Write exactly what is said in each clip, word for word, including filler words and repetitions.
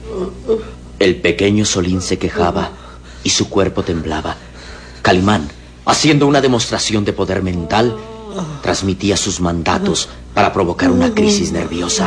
El pequeño Solín se quejaba y su cuerpo temblaba. Calimán, haciendo una demostración de poder mental, transmitía sus mandatos para provocar una crisis nerviosa.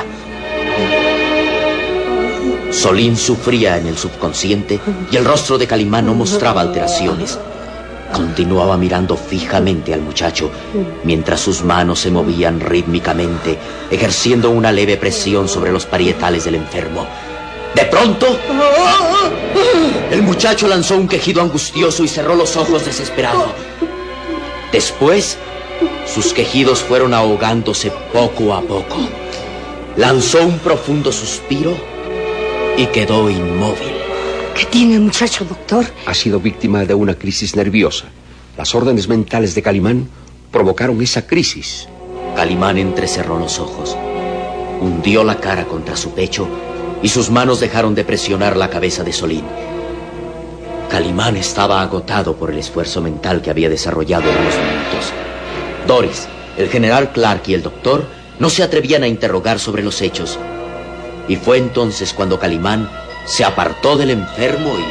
Solín sufría en el subconsciente y el rostro de Calimán no mostraba alteraciones. Continuaba mirando fijamente al muchacho mientras sus manos se movían rítmicamente, ejerciendo una leve presión sobre los parietales del enfermo. De pronto, el muchacho lanzó un quejido angustioso y cerró los ojos desesperado. Después, sus quejidos fueron ahogándose poco a poco. Lanzó un profundo suspiro y quedó inmóvil. ¿Qué tiene el muchacho, doctor? Ha sido víctima de una crisis nerviosa. Las órdenes mentales de Calimán provocaron esa crisis. Calimán entrecerró los ojos, hundió la cara contra su pecho y sus manos dejaron de presionar la cabeza de Solín. Calimán estaba agotado por el esfuerzo mental que había desarrollado en unos minutos. Doris, el general Clark y el doctor no se atrevían a interrogar sobre los hechos. Y fue entonces cuando Calimán se apartó del enfermo y...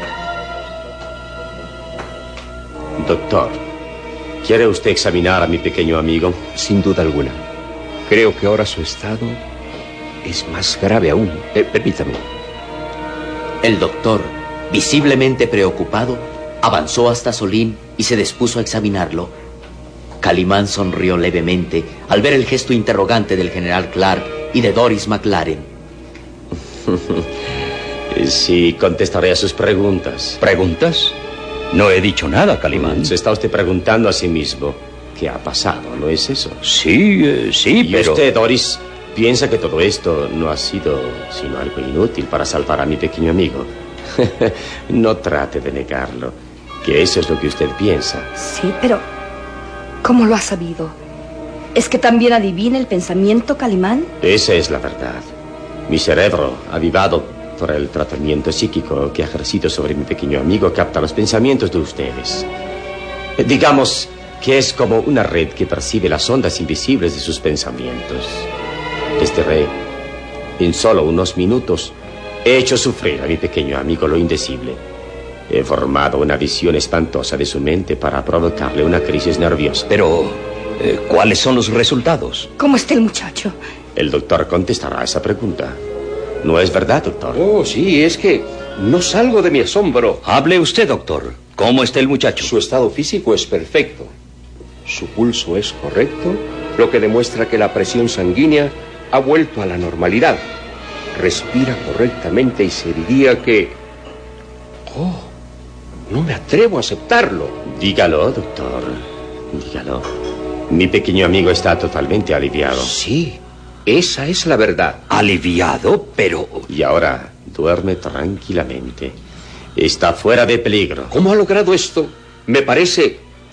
Doctor, ¿quiere usted examinar a mi pequeño amigo? Sin duda alguna. Creo que ahora su estado es más grave aún. Eh, permítame. El doctor, visiblemente preocupado, avanzó hasta Solín y se dispuso a examinarlo. Calimán sonrió levemente al ver el gesto interrogante del general Clark y de Doris McLaren. Sí, contestaré a sus preguntas. ¿Preguntas? No he dicho nada, Calimán. Se está usted preguntando a sí mismo qué ha pasado, ¿no es eso? Sí, eh, sí, ¿Y pero... usted, Doris, piensa que todo esto no ha sido sino algo inútil para salvar a mi pequeño amigo? No trate de negarlo, que eso es lo que usted piensa. Sí, pero ¿cómo lo ha sabido? ¿Es que también adivina el pensamiento, Calimán? Esa es la verdad. Mi cerebro, avivado por el tratamiento psíquico que ha ejercido sobre mi pequeño amigo, capta los pensamientos de ustedes. Digamos que es como una red que percibe las ondas invisibles de sus pensamientos. Este rey, en solo unos minutos, he hecho sufrir a mi pequeño amigo lo indecible. He formado una visión espantosa de su mente para provocarle una crisis nerviosa. Pero, eh, ¿cuáles son los resultados? ¿Cómo está el muchacho? El doctor contestará esa pregunta. ¿No es verdad, doctor? Oh, sí, es que no salgo de mi asombro. Hable usted, doctor. ¿Cómo está el muchacho? Su estado físico es perfecto. Su pulso es correcto, lo que demuestra que la presión sanguínea ha vuelto a la normalidad. Respira correctamente y se diría que... Oh, no me atrevo a aceptarlo. Dígalo, doctor. Dígalo. Mi pequeño amigo está totalmente aliviado. Sí, esa es la verdad. Aliviado, pero... Y ahora duerme tranquilamente. Está fuera de peligro. ¿Cómo ha logrado esto? Me parece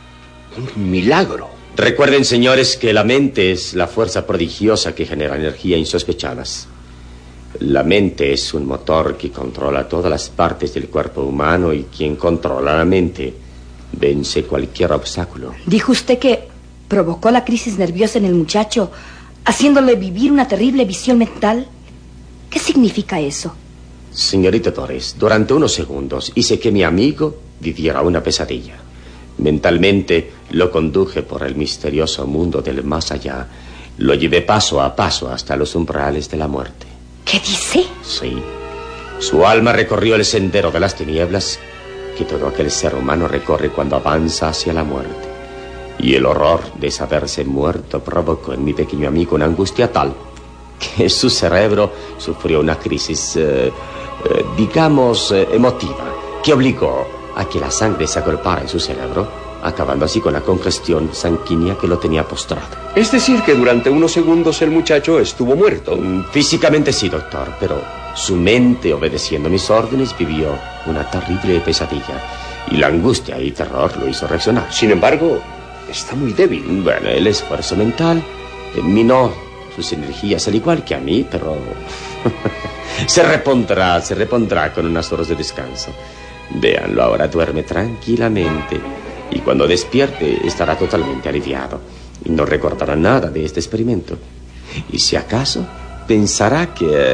un milagro. Recuerden, señores, que la mente es la fuerza prodigiosa que genera energía insospechadas. La mente es un motor que controla todas las partes del cuerpo humano y quien controla la mente vence cualquier obstáculo. Dijo usted que provocó la crisis nerviosa en el muchacho, haciéndole vivir una terrible visión mental. ¿Qué significa eso? Señorita Torres, durante unos segundos hice que mi amigo viviera una pesadilla. Mentalmente lo conduje por el misterioso mundo del más allá. Lo llevé paso a paso hasta los umbrales de la muerte. ¿Qué dice? Sí. Su alma recorrió el sendero de las tinieblas que todo aquel ser humano recorre cuando avanza hacia la muerte. Y el horror de saberse muerto provocó en mi pequeño amigo una angustia tal que su cerebro sufrió una crisis, eh, eh, digamos, eh, emotiva, que obligó a que la sangre se agolpara en su cerebro, acabando así con la congestión sanguínea que lo tenía postrado. Es decir, que durante unos segundos el muchacho estuvo muerto. Físicamente sí, doctor, pero su mente, obedeciendo mis órdenes, vivió una terrible pesadilla. Y la angustia y terror lo hizo reaccionar. Sin embargo, está muy débil. Bueno, el esfuerzo mental eh, minó sus energías, al igual que a mí, pero se repondrá, se repondrá con unas horas de descanso. Véanlo, ahora duerme tranquilamente y cuando despierte estará totalmente aliviado y no recordará nada de este experimento. Y si acaso pensará que